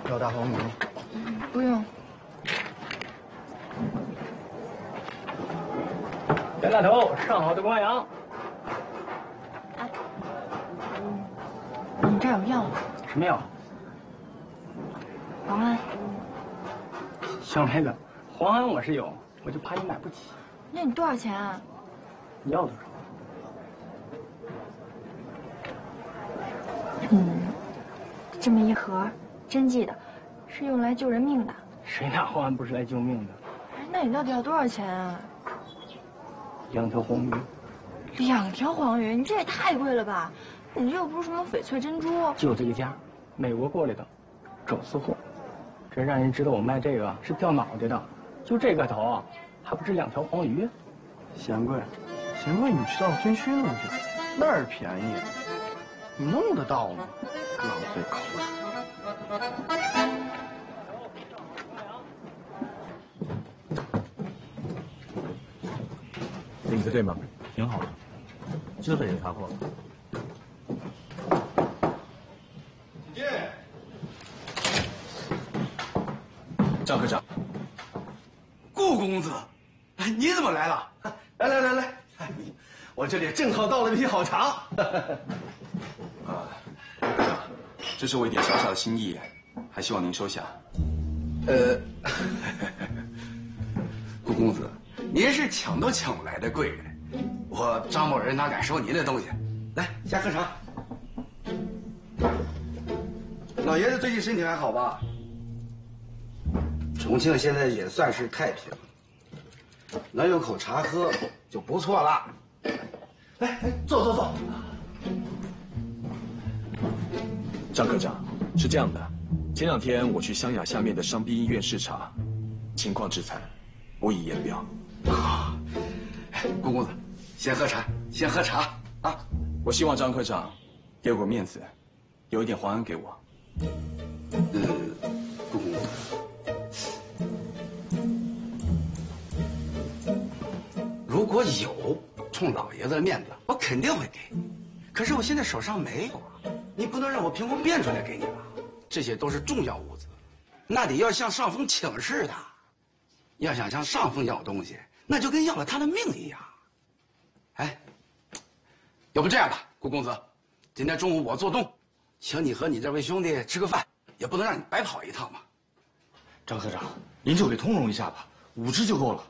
要大黄鱼吗？ 不用。 袁大头，上好的光阳。 你这儿有药吗？ 什么药？ 黄安。 小妹子，黄安我是有，我就怕你买不起。 那你多少钱啊？ 你要多少？ 这么一盒，针剂的，是用来救人命的。 谁拿黄安不是来救命的？ 哎，那你到底要多少钱啊 2条黄鱼。 2条黄鱼，你这也太贵了吧？你这又不是什么翡翠珍珠。 就这一家，美国过来的，走私货。这让人知道我卖这个是掉脑袋的。就这个头啊，还不值2条黄鱼。 嫌贵，嫌贵，你去当军训了去，那儿便宜，你弄得到吗？浪费口水。 领子对吗？挺好的，资本也查过了。 进。 张科长， 顾公子，你怎么来了？来，我这里正好倒了一批好茶。 这是我一点小小的心意，还希望您收下。 顾公子，您是抢都抢不来的贵人，我张某人哪敢收您的东西？来，先喝茶。老爷子最近身体还好吧？重庆现在也算是太平，能有口茶喝就不错了。来，坐。 张科长，是这样的，前2天我去湘雅下面的伤兵医院视察，情况之惨，不以言表。 顾公子，先喝茶啊！ 我希望张科长给我个面子，留一点黄安给我。 顾公子，如果有，冲老爷子的面子，我肯定会给你。可是我现在手上没有啊，你不能让我凭空变出来给你吧？这些都是重要物资，那得要向上峰请示的。要想向上峰要东西，那就跟要了他的命一样。哎，要不这样吧，顾公子，今天中午我做东，请你和你这位兄弟吃个饭，也不能让你白跑一趟嘛。 张科长，您就给通融一下吧，5只就够了。